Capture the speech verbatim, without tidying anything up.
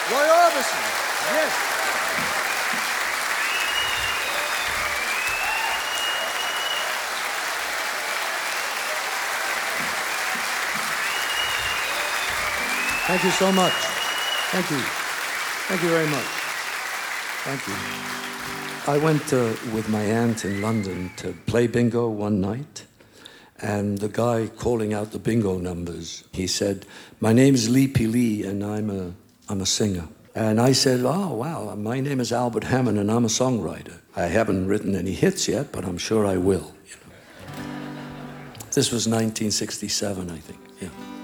Roy Orbison. Yes. Thank you so much. Thank you. Thank you very much. Thank you. I went uh, with my aunt in London to play bingo one night, and the guy calling out the bingo numbers, he said, "My name is Lee P. Lee, and I'm a, I'm a singer." And I said, "Oh, wow, my name is Albert Hammond, and I'm a songwriter. I haven't written any hits yet, but I'm sure I will." You know. This was nineteen sixty-seven, I think, yeah.